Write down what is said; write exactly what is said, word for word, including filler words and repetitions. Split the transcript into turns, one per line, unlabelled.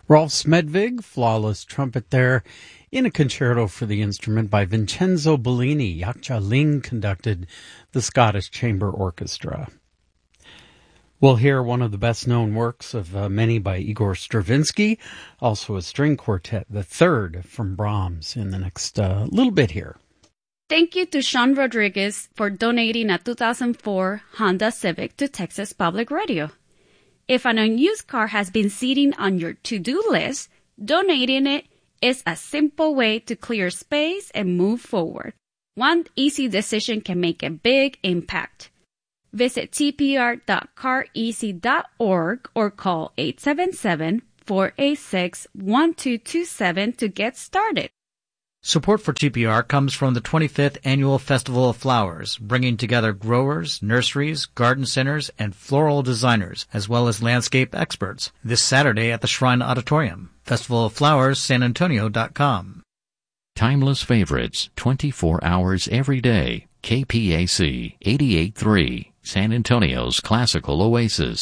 Rolf Smedvig, flawless trumpet there in a concerto for the instrument by Vincenzo Bellini. Yakcha Ling conducted the Scottish Chamber Orchestra. We'll hear one of the best-known works of uh, many by Igor Stravinsky, also a string quartet, the third from Brahms, in the next uh, little bit here.
Thank you to Sean Rodriguez for donating a two thousand four Honda Civic to Texas Public Radio. If an unused car has been sitting on your to-do list, donating it is a simple way to clear space and move forward. One easy decision can make a big impact. Visit t p r dot car easy dot org or call eight seven seven, four eight six, one two two seven to get started.
Support for T P R comes from the twenty-fifth Annual Festival of Flowers, bringing together growers, nurseries, garden centers, and floral designers, as well as landscape experts, this Saturday at the Shrine Auditorium. Festival of Flowers San Antonio dot com.
Timeless favorites, twenty-four hours every day. K P A C eighty-eight point three, San Antonio's classical oasis.